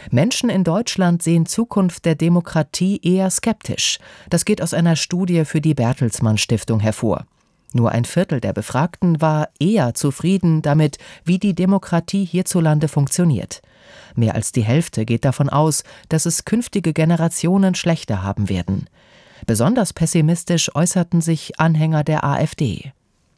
Menschen in Deutschland sehen Zukunft der Demokratie eher skeptisch. Das geht aus einer Studie für die Bertelsmann Stiftung hervor. Nur ein Viertel der Befragten war eher zufrieden damit, wie die Demokratie hierzulande funktioniert. Mehr als die Hälfte geht davon aus, dass es künftige Generationen schlechter haben werden. Besonders pessimistisch äußerten sich Anhänger der AfD.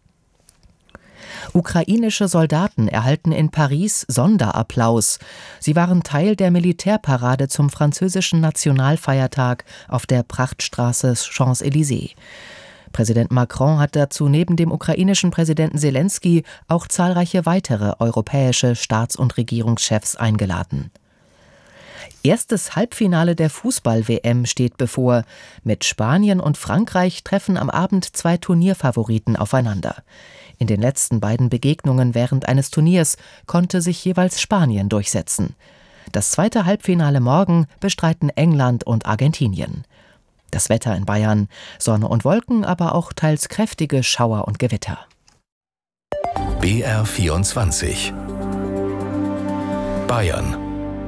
Ukrainische Soldaten erhalten in Paris Sonderapplaus. Sie waren Teil der Militärparade zum französischen Nationalfeiertag auf der Prachtstraße Champs-Élysées. Präsident Macron hat dazu neben dem ukrainischen Präsidenten Selenskyj auch zahlreiche weitere europäische Staats- und Regierungschefs eingeladen. Erstes Halbfinale der Fußball-WM steht bevor. Mit Spanien und Frankreich treffen am Abend zwei Turnierfavoriten aufeinander. In den letzten beiden Begegnungen während eines Turniers konnte sich jeweils Spanien durchsetzen. Das zweite Halbfinale morgen bestreiten England und Argentinien. Das Wetter in Bayern: Sonne und Wolken, aber auch teils kräftige Schauer und Gewitter. BR24 Bayern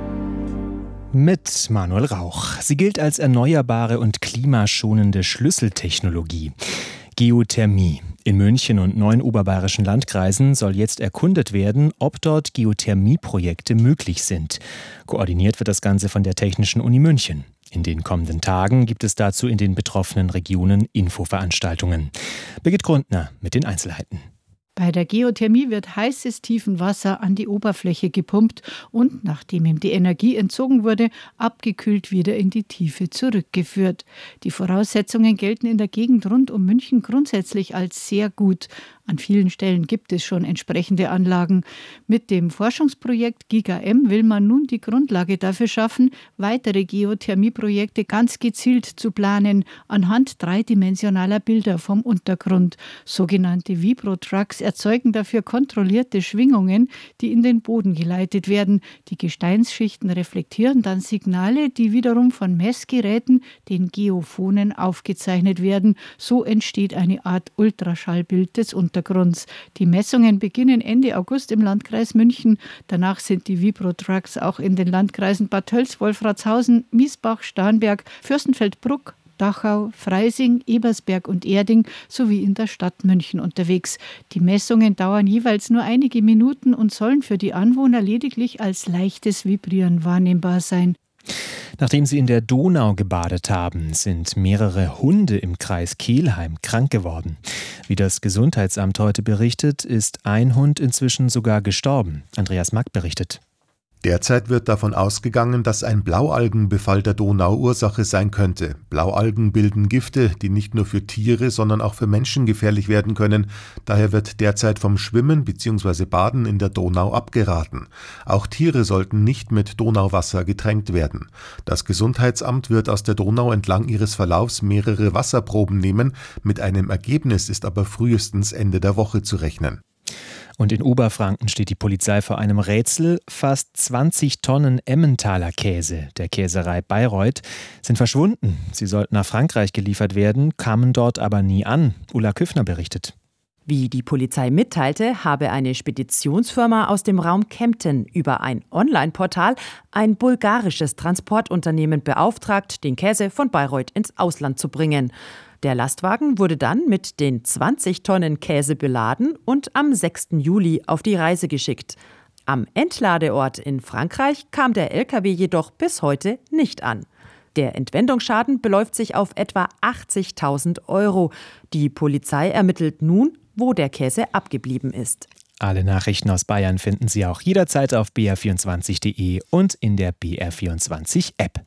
mit Manuel Rauch. Sie gilt als erneuerbare und klimaschonende Schlüsseltechnologie. Geothermie. In München und 9 oberbayerischen Landkreisen soll jetzt erkundet werden, ob dort Geothermieprojekte möglich sind. Koordiniert wird das Ganze von der Technischen Uni München. In den kommenden Tagen gibt es dazu in den betroffenen Regionen Infoveranstaltungen. Birgit Grundner mit den Einzelheiten. Bei der Geothermie wird heißes Tiefenwasser an die Oberfläche gepumpt und, nachdem ihm die Energie entzogen wurde, abgekühlt wieder in die Tiefe zurückgeführt. Die Voraussetzungen gelten in der Gegend rund um München grundsätzlich als sehr gut. An vielen Stellen gibt es schon entsprechende Anlagen. Mit dem Forschungsprojekt GigaM will man nun die Grundlage dafür schaffen, weitere Geothermieprojekte ganz gezielt zu planen, anhand dreidimensionaler Bilder vom Untergrund. Sogenannte Vibrotrucks erzeugen dafür kontrollierte Schwingungen, die in den Boden geleitet werden. Die Gesteinsschichten reflektieren dann Signale, die wiederum von Messgeräten, den Geophonen, aufgezeichnet werden. So entsteht eine Art Ultraschallbild des Untergrunds. Die Messungen beginnen Ende August im Landkreis München. Danach sind die Vibrotrucks auch in den Landkreisen Bad Tölz, Wolfratshausen, Miesbach, Starnberg, Fürstenfeldbruck, Dachau, Freising, Ebersberg und Erding sowie in der Stadt München unterwegs. Die Messungen dauern jeweils nur einige Minuten und sollen für die Anwohner lediglich als leichtes Vibrieren wahrnehmbar sein. Nachdem sie in der Donau gebadet haben, sind mehrere Hunde im Kreis Kelheim krank geworden. Wie das Gesundheitsamt heute berichtet, ist ein Hund inzwischen sogar gestorben. Andreas Mack berichtet. Derzeit wird davon ausgegangen, dass ein Blaualgenbefall der Donau Ursache sein könnte. Blaualgen bilden Gifte, die nicht nur für Tiere, sondern auch für Menschen gefährlich werden können. Daher wird derzeit vom Schwimmen bzw. Baden in der Donau abgeraten. Auch Tiere sollten nicht mit Donauwasser getränkt werden. Das Gesundheitsamt wird aus der Donau entlang ihres Verlaufs mehrere Wasserproben nehmen. Mit einem Ergebnis ist aber frühestens Ende der Woche zu rechnen. Und in Oberfranken steht die Polizei vor einem Rätsel. Fast 20 Tonnen Emmentaler Käse der Käserei Bayreuth sind verschwunden. Sie sollten nach Frankreich geliefert werden, kamen dort aber nie an. Ulla Küffner berichtet. Wie die Polizei mitteilte, habe eine Speditionsfirma aus dem Raum Kempten über ein Online-Portal ein bulgarisches Transportunternehmen beauftragt, den Käse von Bayreuth ins Ausland zu bringen. Der Lastwagen wurde dann mit den 20 Tonnen Käse beladen und am 6. Juli auf die Reise geschickt. Am Endladeort in Frankreich kam der LKW jedoch bis heute nicht an. Der Entwendungsschaden beläuft sich auf etwa 80.000 €. Die Polizei ermittelt nun, wo der Käse abgeblieben ist. Alle Nachrichten aus Bayern finden Sie auch jederzeit auf br24.de und in der BR24-App.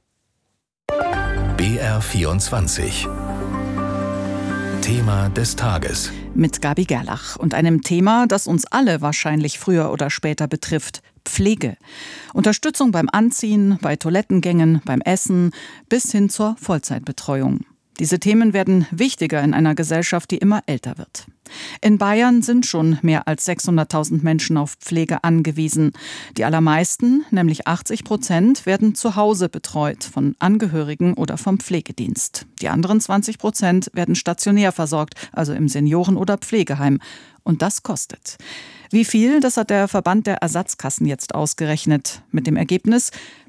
BR24 Thema des Tages. Mit Gabi Gerlach und einem Thema, das uns alle wahrscheinlich früher oder später betrifft: Pflege. Unterstützung beim Anziehen, bei Toilettengängen, beim Essen bis hin zur Vollzeitbetreuung. Diese Themen werden wichtiger in einer Gesellschaft, die immer älter wird. In Bayern sind schon mehr als 600.000 Menschen auf Pflege angewiesen. Die allermeisten, nämlich 80%, werden zu Hause betreut von Angehörigen oder vom Pflegedienst. Die anderen 20% werden stationär versorgt, also im Senioren- oder Pflegeheim. Und das kostet. Wie viel, das hat der Verband der Ersatzkassen jetzt ausgerechnet. Mit dem Ergebnis: